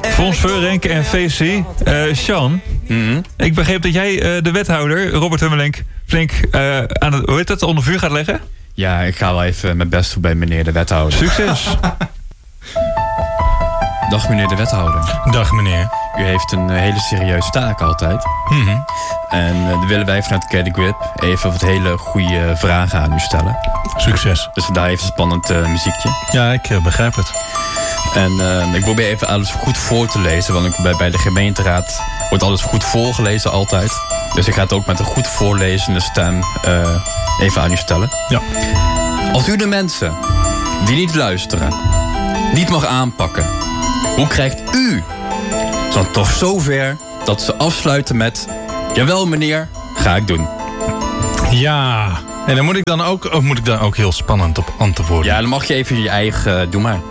Fons Veurink en VC. Sean, ik begreep dat jij de wethouder, Robert Hummelink, flink aan het, hoe heet dat, onder vuur gaat leggen? Ja, ik ga wel even mijn best doen bij meneer de wethouder. Succes. Dag meneer de wethouder. Dag meneer. U heeft een hele serieuze taak altijd. En dan willen wij vanuit Get the Grip even wat hele goede vragen aan u stellen. Succes. Dus vandaar even een spannend muziekje. Ja, ik begrijp het. En ik probeer even alles goed voor te lezen. Want bij de gemeenteraad wordt alles goed voorgelezen altijd. Dus ik ga het ook met een goed voorlezende stem even aan u stellen. Ja. Als u de mensen die niet luisteren niet mag aanpakken, hoe krijgt u dan toch zover dat ze afsluiten met: jawel meneer, ga ik doen. Ja, en dan moet ik dan ook heel spannend op antwoorden. Ja, dan mag je even je eigen... Doe maar.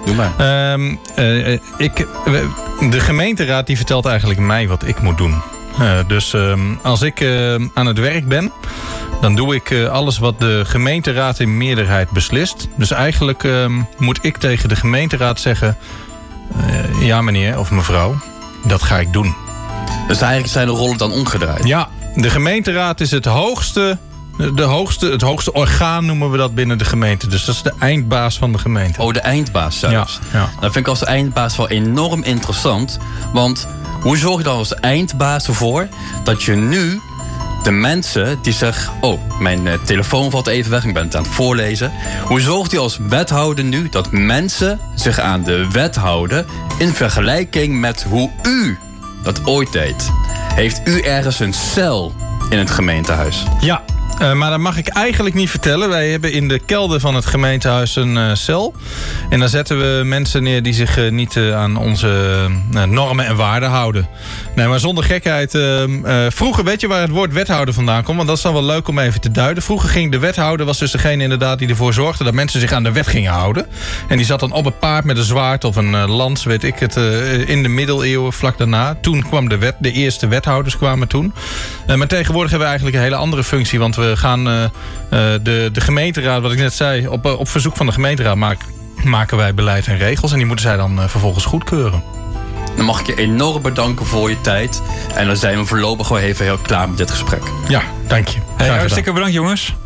De gemeenteraad die vertelt eigenlijk mij wat ik moet doen. Dus als ik aan het werk ben, dan doe ik alles wat de gemeenteraad in meerderheid beslist. Dus eigenlijk moet ik tegen de gemeenteraad zeggen: ja meneer of mevrouw, dat ga ik doen. Dus eigenlijk zijn de rollen dan omgedraaid? Ja, de gemeenteraad is het hoogste orgaan, noemen we dat binnen de gemeente. Dus dat is de eindbaas van de gemeente. Oh, de eindbaas zelfs. Ja. Dat vind ik als eindbaas wel enorm interessant. Want hoe zorg je dan als eindbaas ervoor dat je nu de mensen die zeggen: oh, mijn telefoon valt even weg, ik ben het aan het voorlezen. Hoe zorgt u als wethouder nu dat mensen zich aan de wet houden in vergelijking met hoe u dat ooit deed? Heeft u ergens een cel in het gemeentehuis? Ja. Maar dat mag ik eigenlijk niet vertellen. Wij hebben in de kelder van het gemeentehuis een cel. En daar zetten we mensen neer die zich niet aan onze normen en waarden houden. Nee, maar zonder gekheid. Vroeger, weet je waar het woord wethouder vandaan komt? Want dat is dan wel leuk om even te duiden. Vroeger ging de wethouder, was dus degene inderdaad die ervoor zorgde dat mensen zich aan de wet gingen houden. En die zat dan op het paard met een zwaard of een lans, weet ik het, in de middeleeuwen vlak daarna. Toen kwam de wet, de eerste wethouders kwamen toen. Maar tegenwoordig hebben we eigenlijk een hele andere functie, want we gaan de gemeenteraad, wat ik net zei, op verzoek van de gemeenteraad maken wij beleid en regels. En die moeten zij dan vervolgens goedkeuren. Dan mag ik je enorm bedanken voor je tijd. En dan zijn we voorlopig gewoon even heel klaar met dit gesprek. Ja, dank je. Hey, hartstikke bedankt jongens.